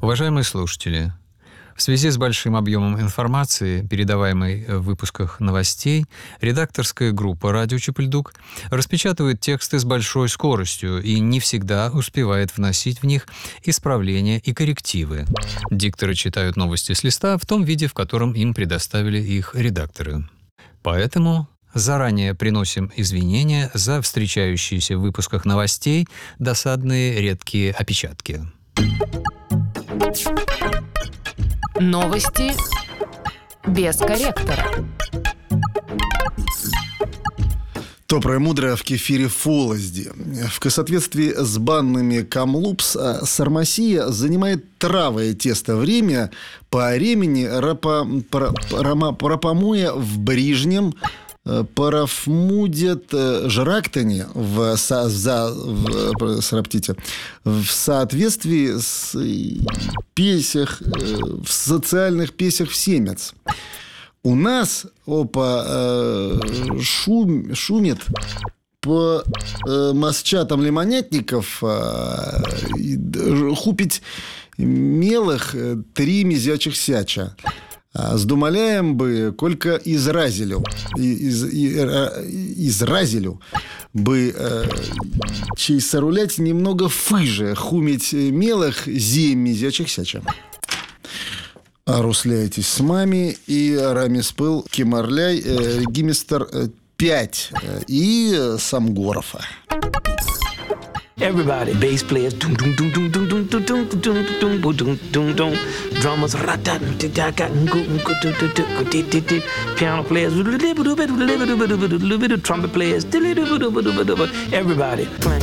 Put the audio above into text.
Уважаемые слушатели, в связи с большим объемом информации, передаваемой в выпусках новостей, редакторская группа «Радио Чапыльдук» распечатывает тексты с большой скоростью и не всегда успевает вносить в них исправления и коррективы. Дикторы читают новости с листа в том виде, в котором им предоставили их редакторы. Поэтому заранее приносим извинения за встречающиеся в выпусках новостей досадные редкие опечатки. Новости без корректора. Доброе мудрое в кефире фолозди. В соответствии с банными Камлупс, Сармасия занимает травое тесто время по ремени рапомоя в Брижнем парафмудет жрактани в соответствии с песях, в социальных песях в семец. У нас шумит по масчатам лимонятников хупить мелых 3 мизячих сяча. Здумаляем бы, колька изразилю бы чей сорулять немного фыже хумить мелых 7 мизячих сяча. Русляйтесь с мами и рамиспыл кемарляй гимистер 5 и Самгорова. Everybody, bass players, dum dum dum dum dum dum dum dum dum dum dum dum dum, drummers, piano players, trumpet players, everybody playing.